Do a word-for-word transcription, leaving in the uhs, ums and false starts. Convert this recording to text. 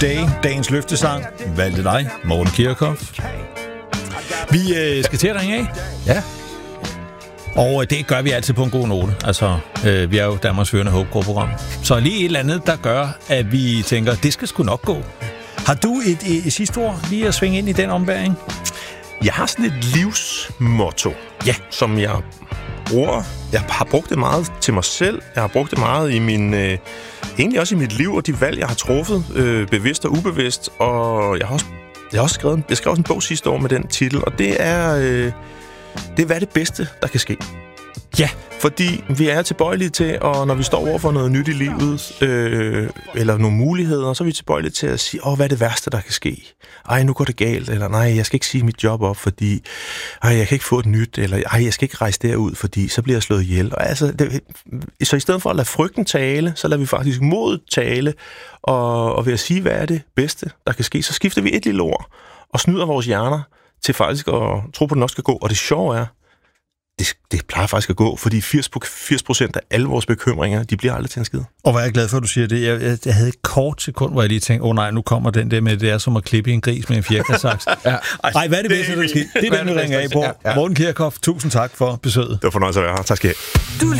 Day, dagens løftesang, valgte dig, Morten Kirchhoff. Vi øh, skal til at ringe af. Ja. Og det gør vi altid på en god note. Altså, øh, vi er jo Danmarks førende håbgruppe-program. Så lige et eller andet, der gør, at vi tænker, det skal sgu nok gå. Har du et, et, et sidste ord lige at svinge ind i den ombæring? Jeg har sådan et livsmotto, ja, som jeg bruger. Jeg har brugt det meget til mig selv. Jeg har brugt det meget i min... Øh, egentlig også i mit liv og de valg, jeg har truffet, øh, bevidst og ubevidst. Og jeg har også, jeg har også skrevet, jeg skrev også en bog sidste år med den titel, og det er... Øh, det er, hvad det bedste, der kan ske. Ja. Fordi vi er tilbøjelige til, og når vi står over for noget nyt i livet, øh, eller nogle muligheder, så er vi tilbøjelige til at sige, åh, hvad er det værste, der kan ske? Ej, nu går det galt, eller nej, jeg skal ikke sige mit job op, fordi ej, jeg kan ikke få et nyt, eller ej, jeg skal ikke rejse derud, fordi så bliver jeg slået ihjel. Og altså, det, så i stedet for at lade frygten tale, så lader vi faktisk modet tale, og, og ved at sige, hvad er det bedste, der kan ske, så skifter vi et lille ord, og snyder vores hjerner til faktisk at tro på, at det nok skal gå. Og det sjove er, det, det plejer faktisk at gå, fordi firs procent af alle vores bekymringer, de bliver aldrig til en skid. Og hvor er jeg glad for, at du siger det. Jeg, jeg, jeg havde et kort sekund, hvor jeg lige tænkte, åh oh, nej, nu kommer den der med, det er som at klippe en gris med en fjerkræsaks. ja. Ej, hvad er det bedste, der sker? Det er den, vi ringer af på. Ja, ja. Morten Kirchhoff, tusind tak for besøget. Det var fornøjelse at være her. Tak skal I have.